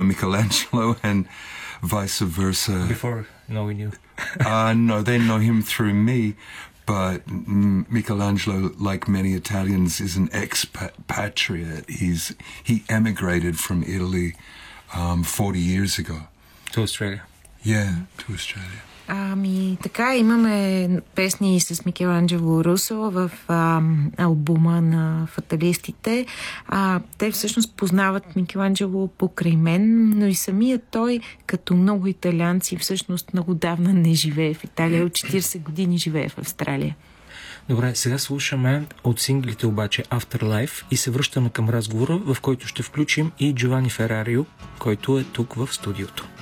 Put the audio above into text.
Michelangelo and vice versa. Before knowing you? No, they know him through me. But Michelangelo, like many Italians, is an expatriate. He emigrated from Italy 40 years ago. To Australia? Yeah, to Australia. Така, имаме песни с Микеланджело Русо в албума на фаталистите. Те всъщност познават Микеланджело покрай мен, но и самия той, като много италианци, всъщност много давна не живее в Италия. От 40 години живее в Австралия. Добре, сега слушаме от синглите обаче Afterlife и се връщаме към разговора, в който ще включим и Джовани Ферарио, който е тук в студиото.